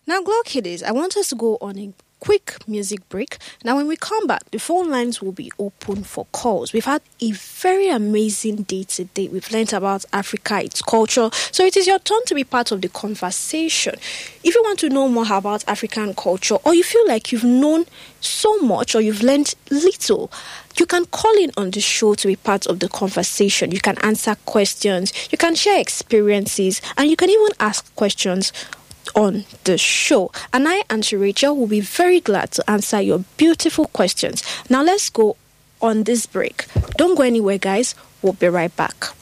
Now, Glow Kiddies, I want us to go on a quick music break. Now, when we come back, the phone lines will be open for calls. We've had a very amazing day today. We've learned about Africa, its culture. So it is your turn to be part of the conversation. If you want to know more about African culture, or you feel like you've known so much or you've learned little, you can call in on the show to be part of the conversation. You can answer questions, you can share experiences, and you can even ask questions on the show. And I, Auntie Rachel, will be very glad to answer your beautiful questions. Now let's go on this break. Don't go anywhere, guys. We'll be right back.